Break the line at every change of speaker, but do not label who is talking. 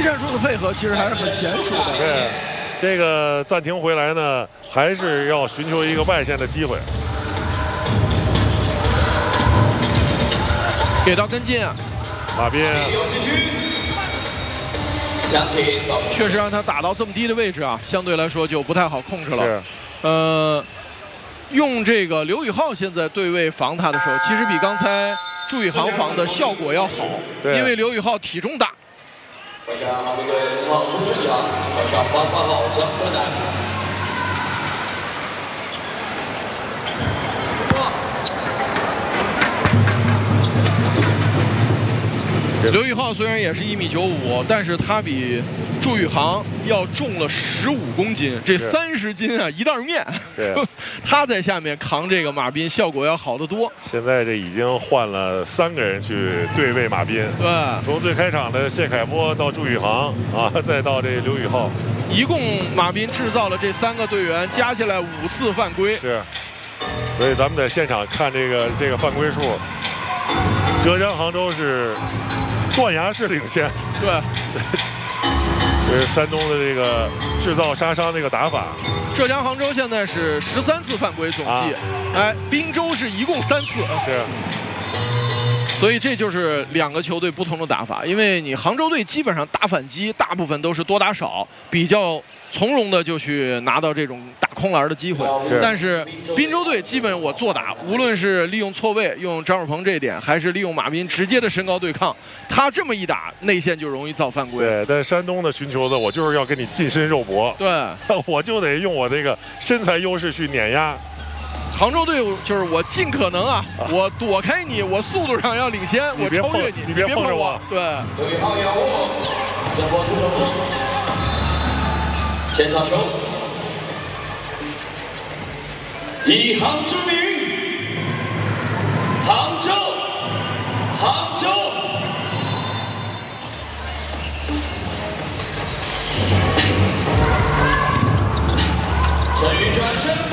战术的配合其实还是很娴熟的。
对，这个暂停回来呢，还是要寻求一个外线的机会。
给到跟进啊，
马斌。
确实让他打到这么低的位置啊，相对来说就不太好控制了。用这个刘宇浩现在对位防他的时候，其实比刚才朱宇航防的效果要好，因为刘宇浩体重大。
换下哈密队5号朱顺阳，换上8号张科南。
刘宇浩虽然也是1.95米，但是他比祝宇航要重了15公斤，这30斤啊，一袋面。
对，
他在下面扛这个马斌，效果要好得多。
现在这已经换了3个人去对位马斌。
对，
从最开场的谢凯波到祝宇航啊，再到这刘宇浩，
一共马斌制造了这3个队员加起来5次犯规。
是，所以咱们在现场看这个犯规数，浙江杭州是断崖式领先。
对，
这是山东的这个制造杀伤这个打法。
浙江杭州现在是13次犯规总计，哎，滨州是一共3次。
是。
所以这就是2个球队不同的打法，因为你杭州队基本上打反击，大部分都是多打少，比较从容的就去拿到这种打空篮的机会。但是滨州队基本我做打，无论是利用错位，用张绍鹏这一点，还是利用马斌直接的身高对抗，他这么一打，内线就容易造犯规。
对，但山东的寻求的，我就是要跟你近身肉搏。
对，
我就得用我这个身材优势去碾压。
杭州队就是我尽可能啊，我躲开你，我速度上要领先，我超越你，
你别碰着我。
对。
刘宇浩仰卧，将波出手，前插球，以杭之名，杭州，杭州。陈宇转身。